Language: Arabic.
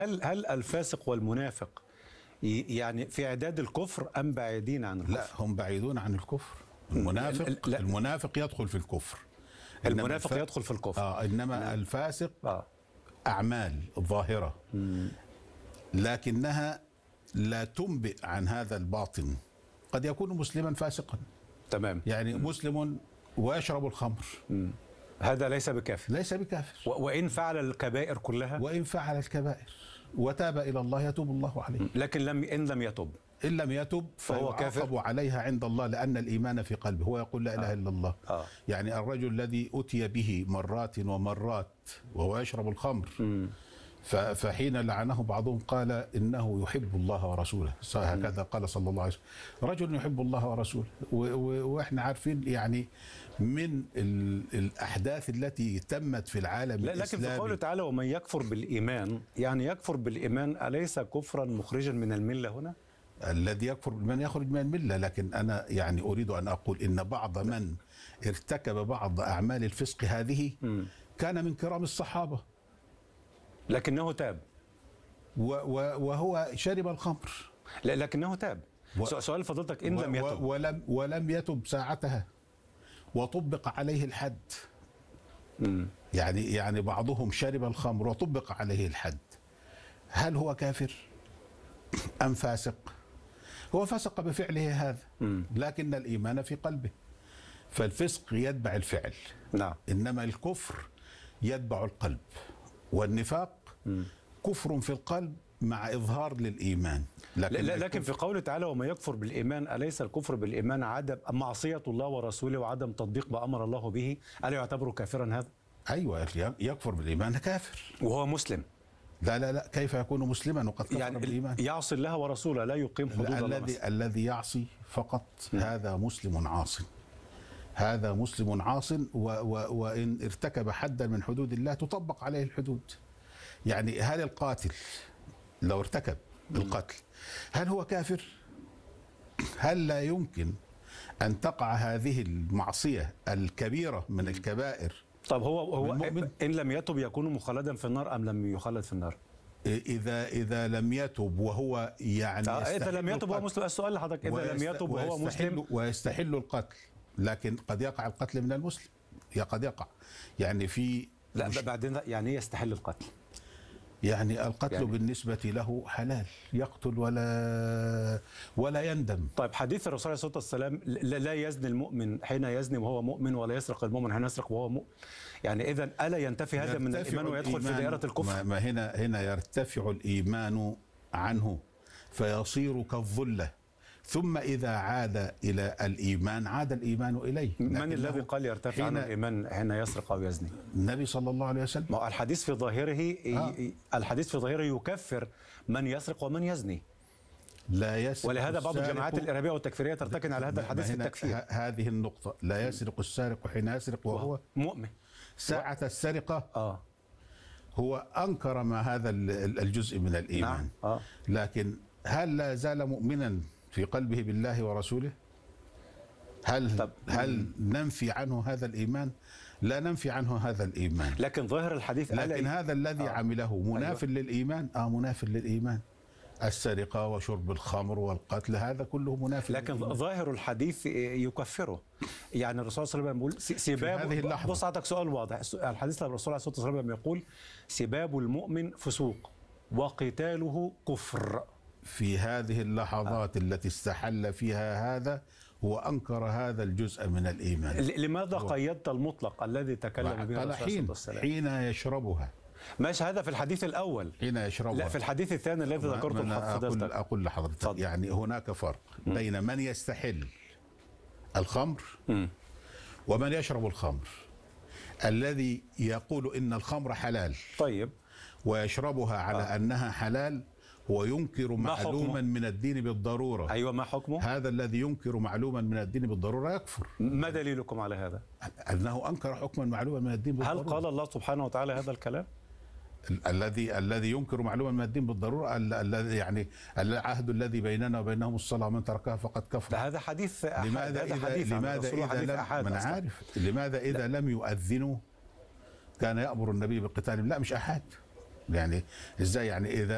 هل الفاسق والمنافق يعني في إعداد الكفر أم بعيدين عن الكفر؟ لا، هم بعيدون عن الكفر. المنافق يدخل في الكفر. المنافق يدخل في الكفر. إنما الفاسق أعمال ظاهرة لكنها لا تنبئ عن هذا الباطن. قد يكون مسلما فاسقا، تمام، يعني مسلم ويشرب الخمر، هذا ليس بكافر. ليس بكافر وإن فعل الكبائر كلها، وإن فعل الكبائر وتاب إلى الله يتوب الله عليه. لكن إن لم يتب فهو كافر عليها عند الله، لأن الإيمان في قلبه. هو يقول لا إله إلا الله. يعني الرجل الذي أتي به مرات ومرات وهو يشرب الخمر، فحين لعنه بعضهم قال إنه يحب الله ورسوله، هكذا قال صلى الله عليه وسلم، رجل يحب الله ورسوله. وإحنا عارفين يعني من الأحداث التي تمت في العالم الإسلامي. لكن في قوله تعالى ومن يكفر بالإيمان، يعني يكفر بالإيمان أليس كفرا مخرجا من الملة هنا؟ الذي يكفر بالإيمان يخرج من الملة، لكن أنا يعني أريد أن أقول إن بعض من ارتكب بعض أعمال الفسق هذه كان من كرام الصحابة، لكنه تاب وهو شرب الخمر. لكنه تاب. سؤال فضلتك إن لم يتب ولم يتب ساعتها وطبق عليه الحد. يعني بعضهم شرب الخمر وطبق عليه الحد، هل هو كافر أم فاسق؟ هو فسق بفعله هذا، لكن الإيمان في قلبه. فالفسق يتبع الفعل، نعم، إنما الكفر يتبع القلب. والنفاق كفر في القلب مع إظهار للإيمان. لكن في قوله تعالى وما يكفر بالإيمان أليس الكفر بالإيمان عدم معصية الله ورسوله وعدم تطبيق ما أمر الله به؟ ألا يعتبر كافرا هذا؟ أيوة، يكفر بالإيمان كافر وهو مسلم. لا، كيف يكون مسلما وقد كفر يعني بالإيمان؟ يعصي الله ورسوله، لا يقيم حدود الله. الذي يعصي فقط هذا مسلم عاص، هذا مسلم عاص، وإن ارتكب حدا من حدود الله تطبق عليه الحدود. يعني هل القاتل لو ارتكب القتل هل هو كافر؟ هل لا يمكن أن تقع هذه المعصية الكبيرة من الكبائر؟ طب هو إن لم يتب يكون مخلدا في النار أم لم يخلد في النار؟ إذا لم يتب وهو يعني إذا لم يتب هو مسلم. السؤال لحضرتك إذا لم يتب وهو مسلم ويستحل القتل، لكن قد يقع القتل من المسلم، قد يقع يعني في بعدين يعني يستحل القتل. يعني القتل بالنسبة له حلال، يقتل ولا يندم. طيب حديث الرسول عليه الصلاة والسلام لا يزني المؤمن حين يزني وهو مؤمن ولا يسرق المؤمن حين يسرق وهو مؤمن، يعني إذا ألا ينتفي هذا من الإيمان ويدخل في دائرة الكفر؟ ما هنا يرتفع الإيمان عنه فيصير كالظلة، ثم إذا عاد إلى الإيمان عاد الإيمان إليه. من الذي قال يرتفع عنه الإيمان حين يسرق أو يزني؟ النبي صلى الله عليه وسلم. الحديث في ظاهره الحديث في ظاهره يكفر من يسرق ومن يزني. لا يسرق، ولهذا بعض الجماعات الإرهابية والتكفيرية ترتكن على هذا الحديث في التكفير. هذه النقطة، لا يسرق السارق حين يسرق وهو مؤمن. ساعة السرقة هو أنكر ما هذا الجزء من الإيمان. لكن هل لا زال مؤمنا في قلبه بالله ورسوله؟ هل ننفي عنه هذا الإيمان؟ لا ننفي عنه هذا الإيمان، لكن ظاهر الحديث لكن هذا الذي عمله مناف للإيمان. مناف للإيمان. السرقة وشرب الخمر والقتل هذا كله مناف، لكن ظاهر الحديث يكفره. يعني الرسول صلى الله عليه وسلم يقول سباب، هذه اللحظة. بص عندك سؤال واضح، الحديث الرسول عليه الصلاة والسلام يقول سباب المؤمن فسوق وقتاله كفر. في هذه اللحظات التي استحل فيها هذا هو أنكر هذا الجزء من الإيمان. لماذا قيدت المطلق الذي تكلم به الرسول عليه الصلاة والسلام؟ حين يشربها. ماشي، هذا في الحديث الأول. حين يشربها. لا، في الحديث الثاني الذي ذكرته لحضرتك. أقول لحضرتك يعني هناك فرق بين من يستحل الخمر ومن يشرب الخمر. الذي يقول إن الخمر حلال طيب ويشربها على أنها حلال وينكر معلوما من الدين بالضرورة. أيوة، ما حكمه؟ هذا الذي ينكر معلوما من الدين بالضرورة يكفر. ما دليلكم على هذا؟ أنه أنكر حكما معلوما من الدين بالضرورة. هل قال الله سبحانه وتعالى هذا الكلام؟ الذي ينكر معلوما من الدين بالضرورة، الذي يعني العهد الذي بيننا وبينهم الصلاة من تركها فقد كفر. هذا حديث أحد. لماذا إذا لم يؤذنوا كان يأمر النبي بقتالهم؟ لا، مش أحد. يعني إزاي يعني إذا